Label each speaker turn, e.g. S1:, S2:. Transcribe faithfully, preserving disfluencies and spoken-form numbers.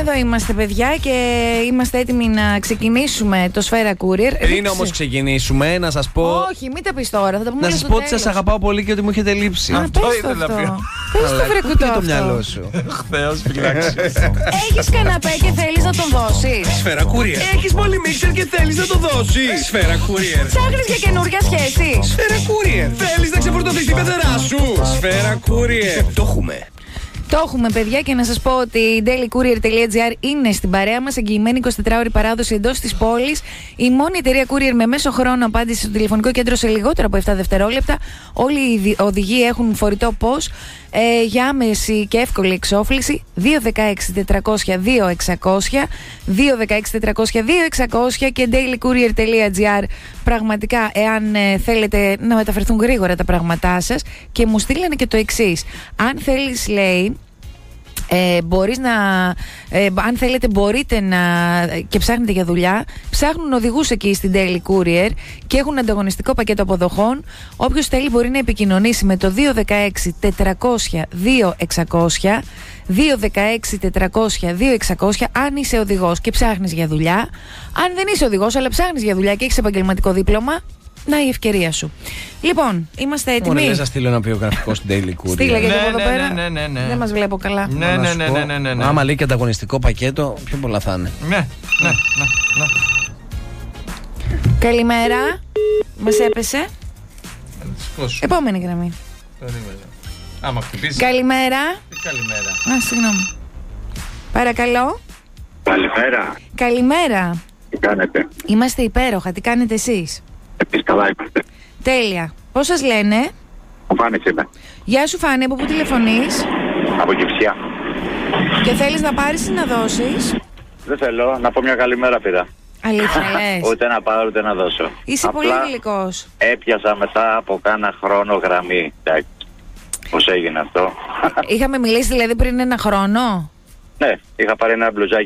S1: εδώ είμαστε, παιδιά, και είμαστε έτοιμοι να ξεκινήσουμε το Σφαίρα Courier.
S2: Πριν όμως ξεκινήσουμε, να σας πω.
S1: Όχι, μην τα πεις τώρα, θα τα πούμε.
S2: Να σας πω ότι σας αγαπάω πολύ και ότι μου έχετε λείψει.
S1: Αυτό ήθελα να πω. Πες το βρεκουτό αυτό.
S2: το μυαλό σου.
S3: Χθες φυλάξει.
S1: Έχεις καναπέ και θέλεις να τον δώσεις.
S3: Σφαίρα Courier.
S2: Έχεις πολύ μίξερ και θέλεις να το δώσεις.
S3: Σφαίρα Courier.
S1: Ψάχνεις για καινούργια σχέση.
S3: Σφαίρα Courier.
S2: Θέλεις να ξεφορτωθείς την πεθερά σου.
S3: Σφαίρα Courier. Το έχουμε.
S1: Το έχουμε, παιδιά, και να σας πω ότι η daily courier τελεία gr είναι στην παρέα μας, εγγυημένη εικοσιτετράωρη παράδοση εντός της πόλης. Η μόνη εταιρεία courier με μέσο χρόνο απάντηση στο τηλεφωνικό κέντρο σε λιγότερο από επτά δευτερόλεπτα. Όλοι οι οδηγοί έχουν φορητό πώς ε, για άμεση και εύκολη εξόφληση. δύο ένα έξι τετρακόσια δύο εξακόσια, δύο ένα έξι τετρακόσια δύο εξακόσια και daily courier τελεία gr. Πραγματικά, εάν ε, θέλετε να μεταφερθούν γρήγορα τα πράγματά σας, και μου στείλανε και το εξής. Αν θέλεις, λέει, Ε, μπορείς να, ε, αν θέλετε μπορείτε να και ψάχνετε για δουλειά, ψάχνουν οδηγούς εκεί στην Daily Courier και έχουν ανταγωνιστικό πακέτο αποδοχών. Όποιος θέλει μπορεί να επικοινωνήσει με το δύο ένα έξι τετρακόσια δύο εξακόσια, δύο ένα έξι τετρακόσια δύο εξακόσια, αν είσαι οδηγός και ψάχνεις για δουλειά. Αν δεν είσαι οδηγός αλλά ψάχνεις για δουλειά και έχεις επαγγελματικό δίπλωμα, να η ευκαιρία σου. Λοιπόν, είμαστε έτοιμοι.
S2: Ωραία, να στείλω ένα βιογραφικό στην Daily Courier.
S1: Στείλε γιατί
S3: Ναι,
S1: από εδώ
S3: ναι,
S1: πέρα
S3: ναι, ναι, ναι.
S1: δεν μας βλέπω καλά.
S3: Ναι, ναι, ναι, ναι, ναι, ναι.
S2: Άμα λέει και ανταγωνιστικό πακέτο, πιο πολλά θα είναι.
S3: Ναι, ναι, ναι, ναι.
S1: Καλημέρα. Μας έπεσε. Επόμενη γραμμή.
S3: Άμα χτυπήσει.
S1: Καλημέρα.
S3: Καλημέρα.
S1: Α, συγγνώμη. Παρακαλώ.
S4: Καλημέρα.
S1: Καλημέρα.
S4: Τι κάνετε?
S1: Είμαστε υπέροχα. Τι κάνετε εσείς?
S4: Επίσης καλά είμαστε.
S1: Τέλεια. Πώς σας λένε?
S4: Ο Φάνης είμαι.
S1: Γεια σου, Φάνη. Από πού τηλεφωνείς?
S4: Από Κυψιά.
S1: Και θέλεις να πάρεις ή να δώσεις?
S4: Δεν θέλω να πω μια καλημέρα πήρα.
S1: Αλήθεια λες?
S4: Ούτε να πάρω ούτε να δώσω.
S1: Είσαι
S4: Απλά
S1: πολύ γλυκός.
S4: έπιασα μετά από κάνα χρόνο γραμμή. Εντάξει. Πώς έγινε αυτό?
S1: Είχαμε μιλήσει δηλαδή πριν ένα χρόνο.
S4: Ναι, είχα πάρει ένα μπλουζάκι